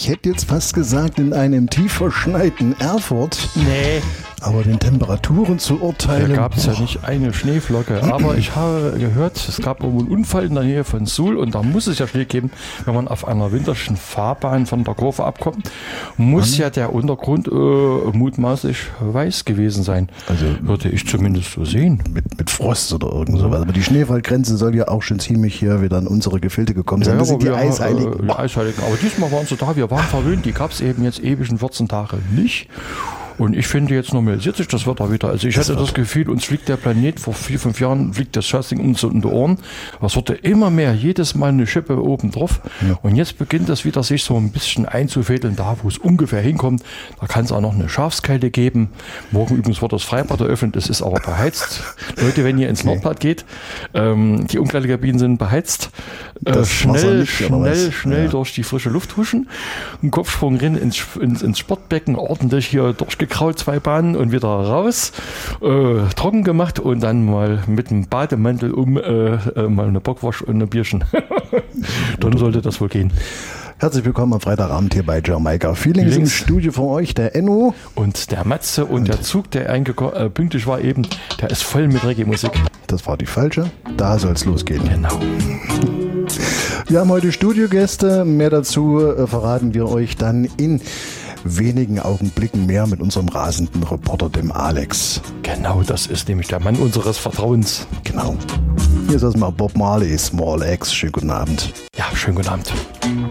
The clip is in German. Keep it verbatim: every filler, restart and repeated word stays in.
ich hätte jetzt fast gesagt, in einem tief verschneiten Erfurt. Nee. Aber den Temperaturen zu urteilen... Da gab es ja nicht eine Schneeflocke. Aber ich habe gehört, es gab einen Unfall in der Nähe von Suhl und da muss es ja Schnee geben, wenn man auf einer winterlichen Fahrbahn von der Kurve abkommt. Muss mhm. ja der Untergrund äh, mutmaßlich weiß gewesen sein. Also würde ich zumindest so sehen. Mit, mit Frost oder irgend sowas. Aber die Schneefallgrenze soll ja auch schon ziemlich hier wieder in unsere Gefilde gekommen sein. Ja, das sind die wir, Eisheiligen. Äh, die Eisheiligen. Aber diesmal waren sie da, wir waren verwöhnt. Die gab es eben jetzt ewig in vierzehn Tage nicht. Und ich finde, jetzt normalisiert sich das Wetter wieder. Also ich das hatte das Gefühl, uns fliegt der Planet, vor vier, fünf Jahren fliegt das Scheißding uns in die Ohren. Das wurde immer mehr, jedes Mal eine Schippe oben drauf. Ja. Und jetzt beginnt das wieder sich so ein bisschen einzufädeln, da wo es ungefähr hinkommt. Da kann es auch noch eine Schafskälte geben. Morgen übrigens wird das Freibad eröffnet, es ist aber beheizt. Leute, wenn ihr ins okay. Nordbad geht, ähm, die Umkleidekabinen sind beheizt. Äh, schnell, nicht, schnell, schnell ja. durch die frische Luft huschen. Ein Kopfsprung rein ins, ins, ins Sportbecken, ordentlich hier durchgekraut, zwei Bahnen und wieder raus, äh, trocken gemacht und dann mal mit dem Bademantel um äh, äh, mal eine Bockwasch und ein Bierchen. Dann sollte das wohl gehen. Herzlich willkommen am Freitagabend hier bei Jamaika Feelings im Studio von euch, der Enno. Und der Matze und, und der Zug, der äh, pünktlich war eben, der ist voll mit Reggae-Musik. Das war die falsche, da soll es losgehen. Genau. Wir haben heute Studiogäste, mehr dazu äh, verraten wir euch dann in wenigen Augenblicken mehr mit unserem rasenden Reporter, dem Alex. Genau, das ist nämlich der Mann unseres Vertrauens. Genau. Hier ist erstmal Bob Marley, Small Axe. Schönen guten Abend. Ja, schönen guten Abend.